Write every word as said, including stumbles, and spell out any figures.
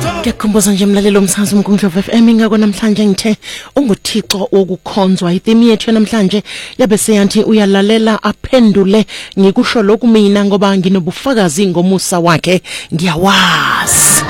Ngiyakhumbuza nje mlalelo umsakazo umkhundla F M ingako namhlanje ngithe unguThixo wokukhonzwa. Itheme yethu namhlanje yabe seyanthi uyalalela aphendule, ngikusho lokhu mina ngoba nginobufakazi ngomusa wakhe ngiyawazi.